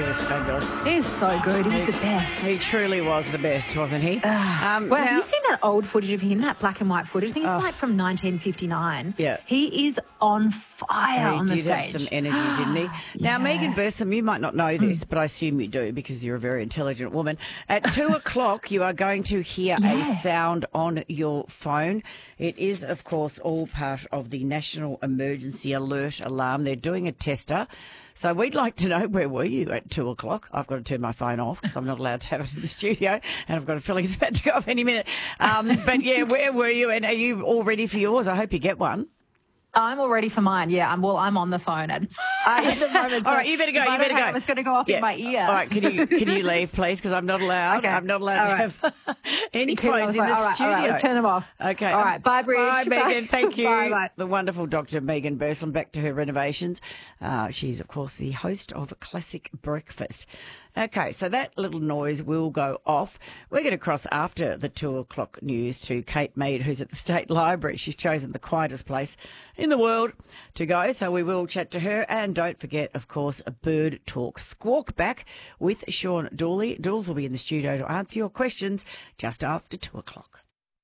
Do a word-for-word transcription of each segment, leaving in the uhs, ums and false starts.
was fabulous. He's so good. He was the best. He truly was the best, wasn't he? Um, Well, now- have you seen that old footage of him, that black and white footage? I think it's like from nineteen fifty-nine. Yeah. He is on fire He on the did stage. have some energy, didn't he? Now, Yeah. Megan Bertram, you might not know Hmm. this, but I assume you do because you're a very intelligent woman. At two o'clock, you are going to hear Yeah. a sound on your phone. It is, of course, all part of the National Emergency Alert Alarm. They're doing a tester. So we'd like to know, where were you at two o'clock? I've got to turn my phone off because I'm not allowed to have it in the studio, and I've got a feeling it's about to go off any minute. Um, but, yeah, where were you, and are you all ready for yours? I hope you get one. I'm all ready for mine. Yeah, I'm. Well, I'm on the phone at, at the moment. All right, you better go. if You I better don't go. have- It's going to go off Yeah. in my ear. All right, can you can you leave, please? Because I'm not allowed. Okay. I'm not allowed All to right. have any Okay, I phones was in like, the all right, studio. all right, let's turn them off. Okay. All right, bye, Bridge. Bye, Megan. Thank you. Bye, bye. The wonderful Doctor Megan Bertram, back to her renovations. Uh, she's, of course, the host of Classic Breakfast. Okay, so that little noise will go off. We're going to cross after the two o'clock news to Kate Mead, who's at the State Library. She's chosen the quietest place in the world to go, so we will chat to her. And don't forget, of course, a Bird Talk Squawk Back with Sean Dooley. Dools will be in the studio to answer your questions just after two o'clock.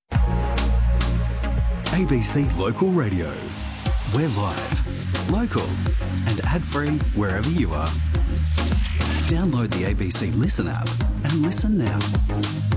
A B C Local Radio. We're live, local and ad-free wherever you are. Download the A B C Listen app and listen now.